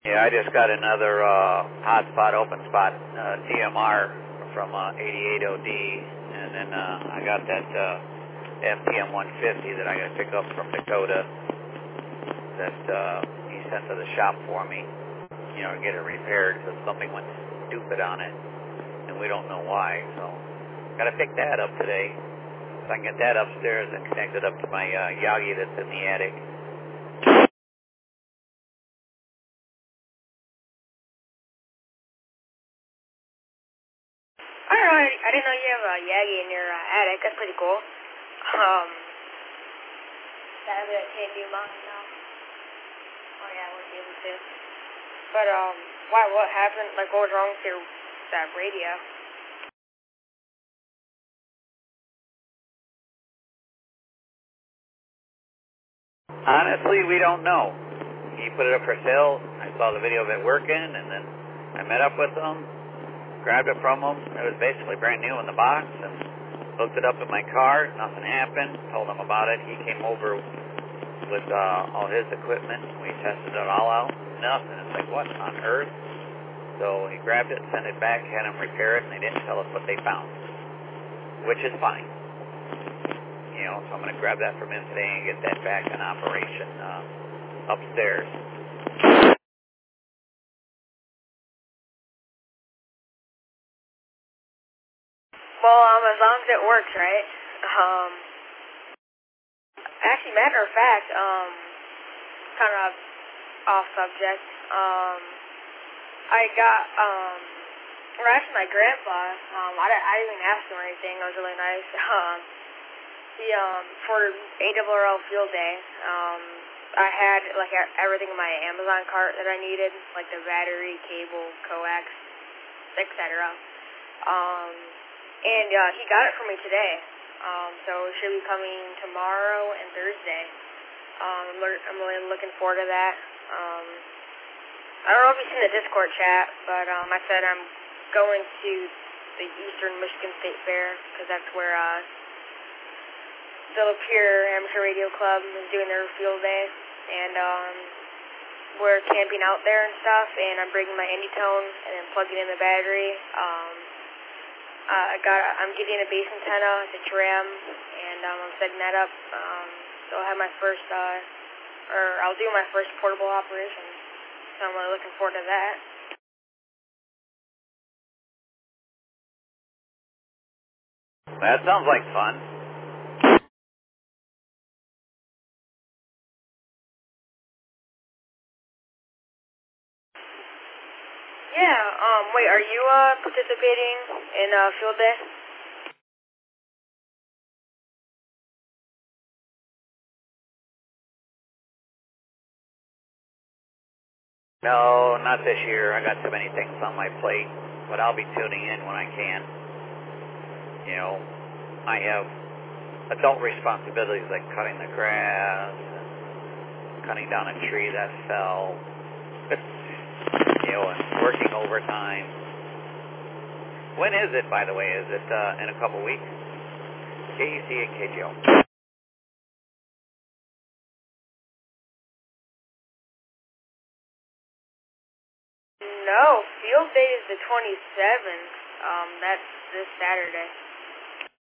Yeah, I just got another hotspot, open spot, TMR from 88OD, and then I got that FTM 150 that I got to pick up from Dakota that he sent to the shop for me, you know, to get it repaired because something went stupid on it, and we don't know why, so got to pick that up today. So I can get that upstairs and connect it up to my Yagi that's in the attic. I don't know, I didn't know you have a Yagi in your attic. That's pretty cool. That can't do mine now. Oh yeah, I wouldn't be able to. But why? What happened? Like, what was wrong with your that radio? Honestly, we don't know. He put it up for sale. I saw the video of it working, and then I met up with him, grabbed it from him. It was basically brand new in the box, and hooked it up in my car. Nothing happened. Told him about it. He came over with all his equipment. We tested it all out. Nothing. It's like, what on earth? So he grabbed it, sent it back, had them repair it, and they didn't tell us what they found, which is fine. You know, so I'm going to grab that from him today and get that back in operation upstairs. Well, as long as it works, right? Actually, matter of fact, kind of off subject. I got or actually my grandpa. I didn't even ask him or anything. It was really nice. He for ARRL Field Day, I had like everything in my Amazon cart that I needed, like the battery, cable, coax, etc. And he got it for me today. So it should be coming tomorrow and Thursday. I'm really looking forward to that. I don't know if you've seen the Discord chat, but I said I'm going to the Eastern Michigan State Fair because that's where the Lapeer Amateur Radio Club is doing their field day, and we're camping out there and stuff. And I'm bringing my Anytone and then plugging in the battery. I'm getting a base antenna, it's a tram, and I'm setting that up. So I'll have my first, I'll do my first portable operation. So I'm really looking forward to that. That sounds like fun. Yeah, wait, are you participating in field day? No, not this year. I got too many things on my plate, but I'll be tuning in when I can. You know, I have adult responsibilities like cutting the grass, and cutting down a tree that fell, you know, and working overtime. When is it, by the way? Is it in a couple weeks? KEC and KGO. No, field day is the 27th. That's this Saturday.